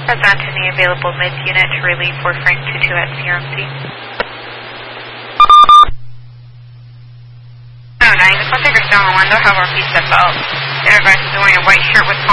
That's on to the available mid unit to relieve for Frank 22 at CRMC. No, 9, the contact is down the window, have our feet step out. Everybody's wearing a white shirt with